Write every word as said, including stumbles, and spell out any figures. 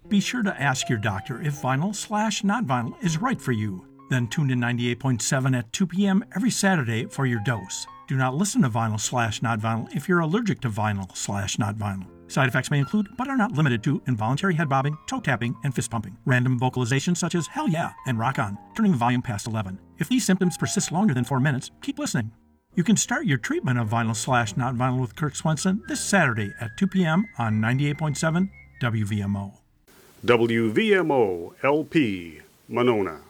Be sure to ask your doctor if vinyl slash not vinyl is right for you. Then tune in ninety-eight point seven at two p.m. every Saturday for your dose. Do not listen to vinyl slash not vinyl if you're allergic to vinyl slash not vinyl. Side effects may include, but are not limited to, involuntary head bobbing, toe tapping, and fist pumping. Random vocalizations such as hell yeah and rock on, turning the volume past eleven. If these symptoms persist longer than four minutes, keep listening. You can start your treatment of vinyl slash not vinyl with Kirk Swenson this Saturday at two p.m. on ninety-eight point seven W V M O. W V M O L P, Monona.